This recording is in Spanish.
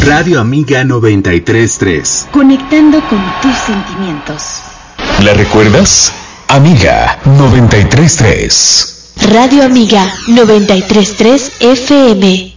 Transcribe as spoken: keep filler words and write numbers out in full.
Radio Amiga noventa y tres punto tres. Conectando con tus sentimientos. ¿La recuerdas? Amiga noventa y tres punto tres. Radio Amiga noventa y tres punto tres F M.